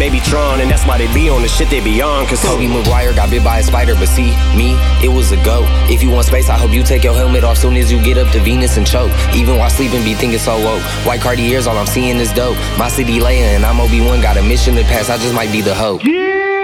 they be Tron, and that's why they be on the shit they be on. Cause Tobey Maguire got bit by a spider, but see, me, it was a go. If you want space, I hope you take your helmet off soon as you get up to Venus and choke. Even while sleeping, be thinking so woke. White Cartiers, all I'm seeing is dope. My city Leia and I'm Obi-Wan, got a mission to pass, I just might be the hope. Yeah.